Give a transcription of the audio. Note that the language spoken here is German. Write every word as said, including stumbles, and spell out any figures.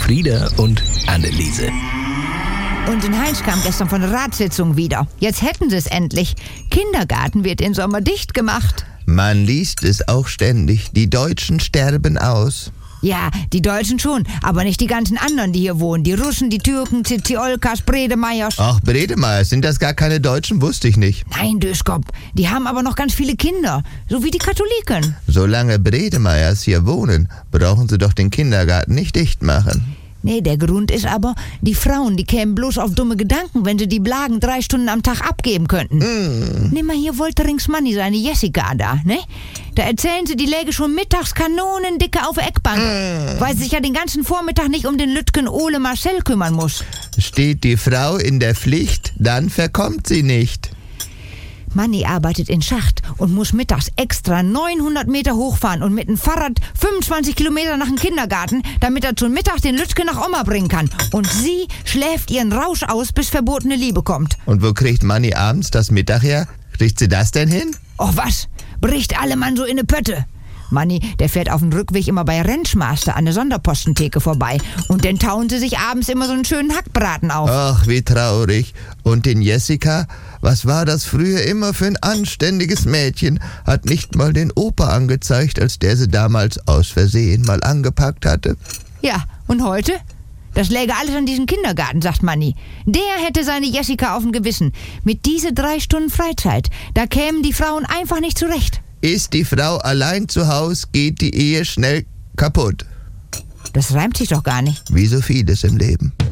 Frieda und Anneliese. Und in Heinz kam gestern von der Ratssitzung wieder. Jetzt hätten sie es endlich. Kindergarten wird im Sommer dicht gemacht. Man liest es auch ständig. Die Deutschen sterben aus. Ja, die Deutschen schon, aber nicht die ganzen anderen, die hier wohnen. Die Russen, die Türken, Ziziolkas, Bredemeyers. Ach, Bredemeyers, sind das gar keine Deutschen? Wusste ich nicht. Nein, Döskop, die haben aber noch ganz viele Kinder, so wie die Katholiken. Solange Bredemeyers hier wohnen, brauchen sie doch den Kindergarten nicht dicht machen. Nee, der Grund ist aber, die Frauen, die kämen bloß auf dumme Gedanken, wenn sie die Blagen drei Stunden am Tag abgeben könnten. Mm. Nimm mal hier Wolterings Manni, seine Jessica da, ne? Da erzählen sie, die läge schon mittags kanonendicke auf der Eckbank, mm. weil sie sich ja den ganzen Vormittag nicht um den Lütgen Ole Marcel kümmern muss. Steht die Frau in der Pflicht, dann verkommt sie nicht. Manni arbeitet in Schacht und muss mittags extra neunhundert Meter hochfahren und mit dem Fahrrad fünfundzwanzig Kilometer nach dem Kindergarten, damit er zum Mittag den Lütke nach Oma bringen kann. Und sie schläft ihren Rausch aus, bis verbotene Liebe kommt. Und wo kriegt Manni abends das Mittag her? Kriegt sie das denn hin? Och was, bricht alle Mann so in ne Pötte. Manni, der fährt auf dem Rückweg immer bei Rentschmaster an der Sonderpostentheke vorbei. Und dann tauen sie sich abends immer so einen schönen Hackbraten auf. Ach, wie traurig. Und den Jessica? Was war das früher immer für ein anständiges Mädchen? Hat nicht mal den Opa angezeigt, als der sie damals aus Versehen mal angepackt hatte. Ja, und heute? Das läge alles an diesem Kindergarten, sagt Manni. Der hätte seine Jessica auf dem Gewissen. Mit diese drei Stunden Freizeit, da kämen die Frauen einfach nicht zurecht. Ist die Frau allein zu Hause, geht die Ehe schnell kaputt. Das reimt sich doch gar nicht. Wie so vieles im Leben.